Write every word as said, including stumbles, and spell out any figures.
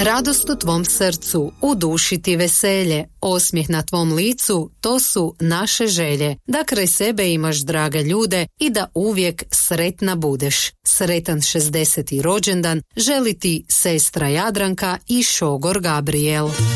Radost u tvom srcu, u duši ti veselje, osmijeh na tvom licu, to su naše želje. Da kraj sebe imaš drage ljude i da uvijek sretna budeš. Sretan šezdeseti rođendan želi ti sestra Jadranka i šogor Gabriel.